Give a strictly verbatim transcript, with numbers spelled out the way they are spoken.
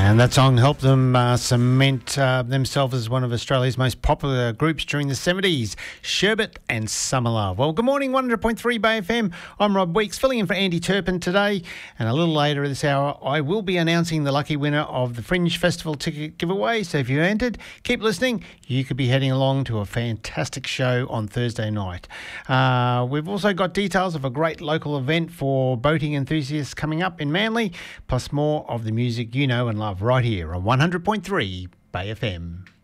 And that song helped them uh, cement uh, themselves as one of Australia's most popular groups during the seventies, Sherbet and Summer Love. Well, good morning, one hundred point three Bay F M. I'm Rob Weeks, filling in for Andy Turpin today. And a little later this hour, I will be announcing the lucky winner of the Fringe Festival ticket giveaway. So if you entered, keep listening. You could be heading along to a fantastic show on Thursday night. Uh, we've also got details of a great local event for boating enthusiasts coming up in Manly, plus more of the music you know and love right here on one hundred point three Bay F M.